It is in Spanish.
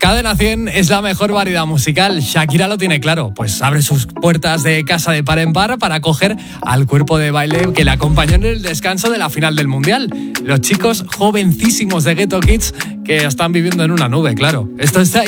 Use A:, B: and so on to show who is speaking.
A: Cadena 100 es la mejor variedad musical. Shakira lo tiene claro, pues abre sus puertas de casa de par en par para acoger al cuerpo de baile que le acompañó en el descanso de la final del Mundial. Los chicos jovencísimos de Ghetto Kids que están viviendo en una nube, claro. Esto está